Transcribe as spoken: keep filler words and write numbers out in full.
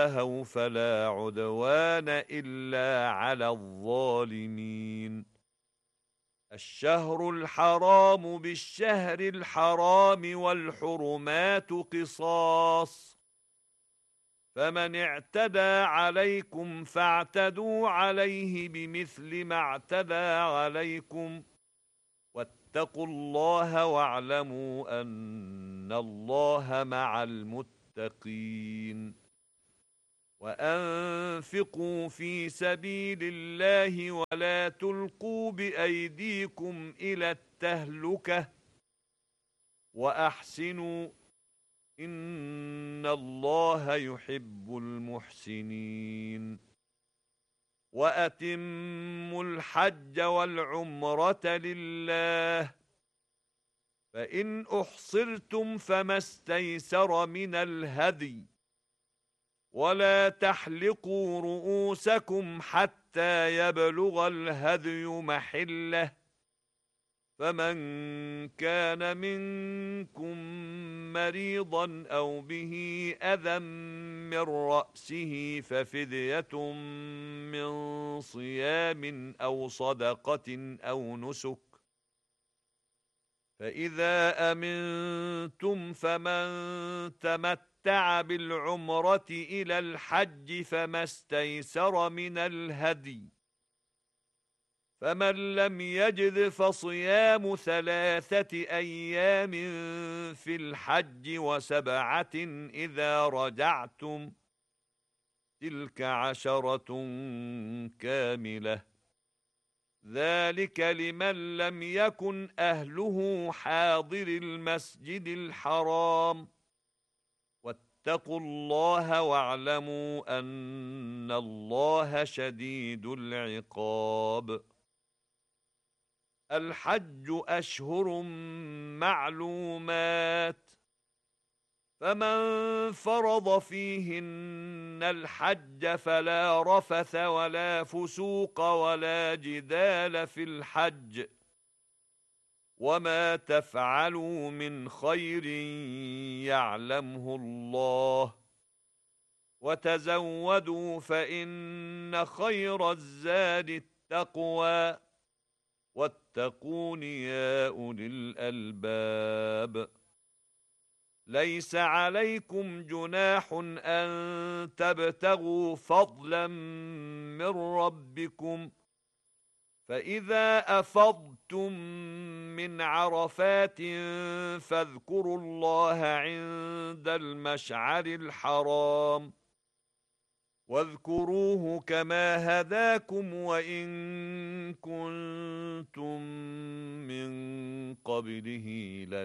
تَنَاهَوْا فَلَا عُدْوَانَ إِلَّا عَلَى الظَّالِمِينَ الشهر الحرام بالشهر الحرام والحرمات قصاص فمن اعتدى عليكم فاعتدوا عليه بمثل ما اعتدى عليكم واتقوا الله واعلموا أن الله مع المتقين وأنفقوا في سبيل الله ولا تلقوا بأيديكم إلى التهلكة وأحسنوا إن الله يحب المحسنين وأتموا الحج والعمرة لله فإن أحصرتم فما استيسر من الهدي ولا تحلقوا رؤوسكم حتى يبلغ الهدي محله فمن كان منكم مريضا أو به أذى من رأسه ففدية من صيام أو صدقة أو نسك فإذا أمنتم فمن تمتع بالعمرة إلى الحج فما استيسر من الهدي فمن لم يجد فصيام ثلاثة أيام في الحج وسبعة إذا رجعتم تلك عشرة كاملة ذلك لمن لم يكن أهله حاضر المسجد الحرام واتقوا الله واعلموا أن الله شديد العقاب الحج أشهر معلومات فمن فرض فيهن الحج فلا رفث ولا فسوق ولا جدال في الحج وما تفعلوا من خير يعلمه الله وتزودوا فإن خير الزاد التقوى واتقون يا أولي الألباب ليس عليكم جناح أن تبتغوا فضلا من ربكم فإذا أفضتم من عرفات فاذكروا الله عند المشعر الحرام واذكروه كما هداكم وإن كنتم من قبله